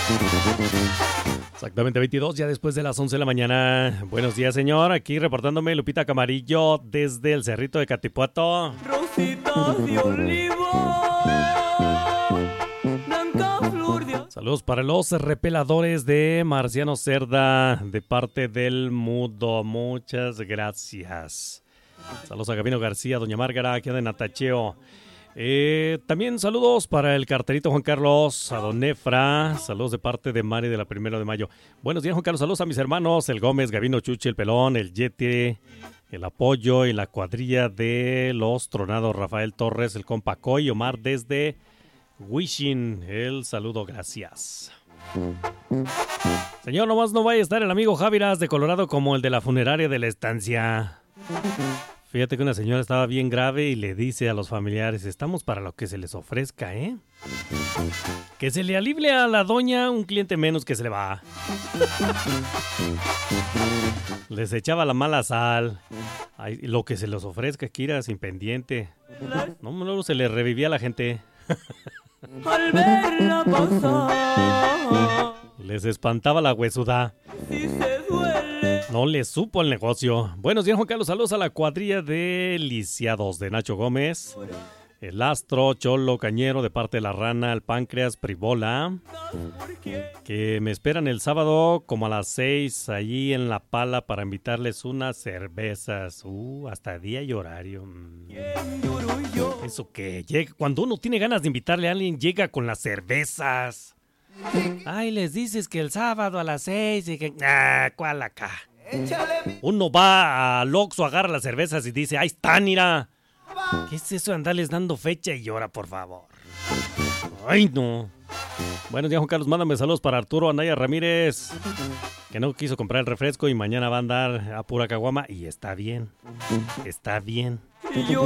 Exactamente 22, ya después de las 11 de la mañana. Buenos días, señor. Aquí reportándome Lupita Camarillo desde el Cerrito de Catipuato. Rosita de olivo, blanca flor de... Saludos para los repeladores de Marciano Cerda de parte del Mudo. Muchas gracias. Saludos a Gabino García, Doña Márgara, que anda en Atacheo. También saludos para el carterito Juan Carlos, a Don Efra, saludos de parte de Mari de la 1 de mayo. Buenos días, Juan Carlos, saludos a mis hermanos, el Gómez, Gabino, Chuchi, el Pelón, el Yeti, el Apoyo y la cuadrilla de los Tronados, Rafael Torres, el compa Coy, Omar desde Wishing, el saludo, gracias. Señor, nomás no vaya a estar el amigo Javiras de Colorado como el de la funeraria de la estancia. Fíjate que una señora estaba bien grave y le dice a los familiares, estamos para lo que se les ofrezca, ¿eh? Que se le alivie a la doña un cliente menos que se le va. Les echaba la mala sal. Ay, lo que se les ofrezca, Kira, sin pendiente. No, se le revivía a la gente. Al verla pasar, Les espantaba la huesuda. si se duele. No le supo el negocio. Buenos días, Juan Carlos. Saludos a la cuadrilla de lisiados de Nacho Gómez. El Astro, Cholo, Cañero, de parte de la Rana, el Páncreas, Pribola. Que me esperan el sábado como a las 6 allí en La Pala para invitarles unas cervezas. Hasta día y horario. ¿Eso qué? Cuando uno tiene ganas de invitarle a alguien, llega con las cervezas. Ay, les dices que el sábado a las 6 y que... ¿cuál acá? Uno va al Oxxo, agarra las cervezas y dice, ahí están, mira. ¿Qué es eso de andarles dando fecha y hora, por favor? Ay, no. Buenos días, Juan Carlos. Mándame saludos para Arturo Anaya Ramírez, que no quiso comprar el refresco y mañana va a andar a pura caguama. Y está bien. Está bien. Y yo